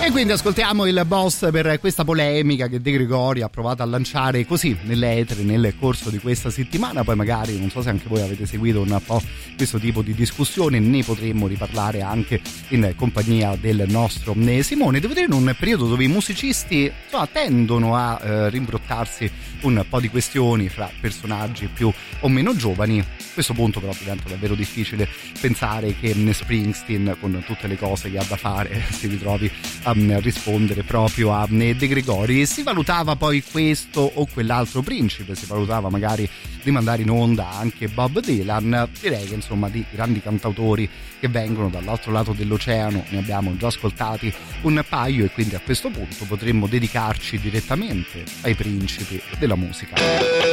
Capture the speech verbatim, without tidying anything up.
E quindi ascoltiamo il boss per questa polemica che De Gregori ha provato a lanciare così nell'etere nel corso di questa settimana. Poi magari, non so se anche voi avete seguito un po' questo tipo di discussione, ne potremmo riparlare anche in compagnia del nostro Simone. Devo dire, in un periodo dove i musicisti insomma, tendono a eh, rimbrottarsi un po' di questioni fra personaggi più o meno giovani. A questo punto però diventa davvero difficile pensare che Springsteen, con tutte le cose che ha da fare, si ritrovi a rispondere proprio a De Gregori. Si valutava poi questo o quell'altro principe, si valutava magari di mandare in onda anche Bob Dylan. Direi che insomma di grandi cantautori che vengono dall'altro lato dell'oceano ne abbiamo già ascoltati un paio, e quindi a questo punto potremmo dedicarci direttamente ai principi della musica.